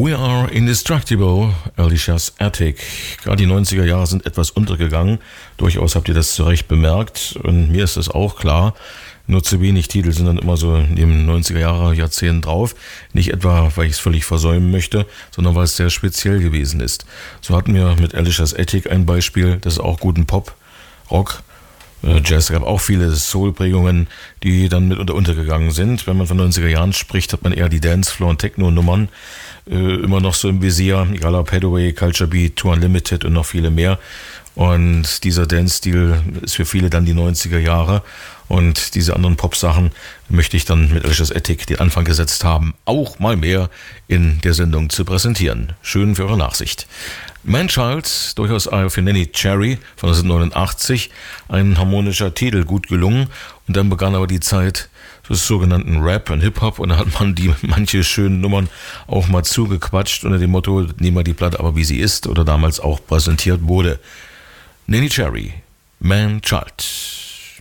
We Are Indestructible, Alicia's Attic. Gerade die 90er Jahre sind etwas untergegangen. Durchaus habt ihr das zu Recht bemerkt. Und mir ist das auch klar. Nur zu wenig Titel sind dann immer so in dem 90er Jahre Jahrzehnt drauf. Nicht etwa, weil ich es völlig versäumen möchte, sondern weil es sehr speziell gewesen ist. So hatten wir mit Alicia's Attic ein Beispiel, das ist auch guten Pop, Rock, Jazz, gab auch viele Soul-Prägungen, die dann mitunter untergegangen sind. Wenn man von 90er Jahren spricht, hat man eher die Dancefloor- und Techno-Nummern immer noch so im Visier. Egal ob Hathaway, Culture Beat, Tour Unlimited und noch viele mehr. Und dieser Dance-Stil ist für viele dann die 90er Jahre. Und diese anderen Pop-Sachen möchte ich dann mit Alicia's Attic den Anfang gesetzt haben, auch mal mehr in der Sendung zu präsentieren. Schön für eure Nachsicht. Man-Child, durchaus für Neneh Cherry von 1989, ein harmonischer Titel, gut gelungen. Und dann begann aber die Zeit des sogenannten Rap und Hip-Hop und da hat man die manche schönen Nummern auch mal zugequatscht unter dem Motto, nehmen wir die Platte aber wie sie ist oder damals auch präsentiert wurde. Neneh Cherry, Man-Child.